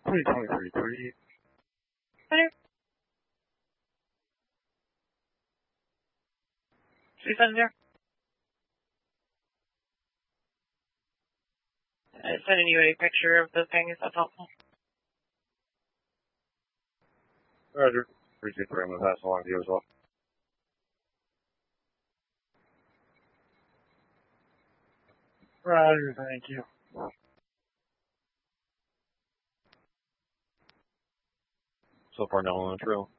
2023. She sends here. Sending you a picture of the thing, if that's helpful. Roger. Appreciate the room. Pass along to you as well. Roger, thank you. So far, no one on the trail.